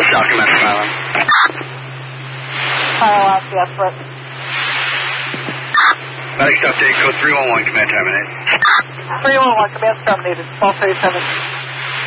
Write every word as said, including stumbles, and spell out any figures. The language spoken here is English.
South Command Island. Fire last desperate. Medics update, code three one one, command terminated. three one one, command terminated, twelve thirty-seven.